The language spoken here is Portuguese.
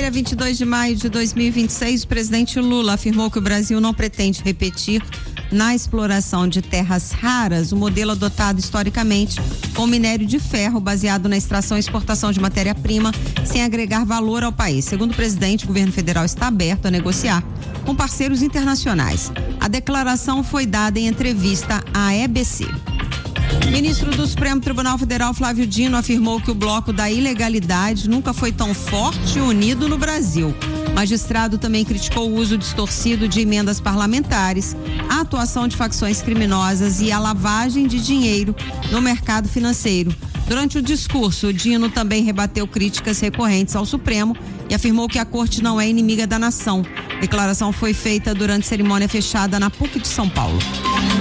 Quinta-feira, 22 de maio de 2026, o presidente Lula afirmou que o Brasil não pretende repetir na exploração de terras raras o modelo adotado historicamente com minério de ferro baseado na extração e exportação de matéria-prima sem agregar valor ao país. Segundo o presidente, o governo federal está aberto a negociar com parceiros internacionais. A declaração foi dada em entrevista à EBC. Ministro do Supremo Tribunal Federal, Flávio Dino, afirmou que o bloco da ilegalidade nunca foi tão forte e unido no Brasil. O magistrado também criticou o uso distorcido de emendas parlamentares, a atuação de facções criminosas e a lavagem de dinheiro no mercado financeiro. Durante o discurso, Dino também rebateu críticas recorrentes ao Supremo e afirmou que a corte não é inimiga da nação. A declaração foi feita durante cerimônia fechada na PUC de São Paulo.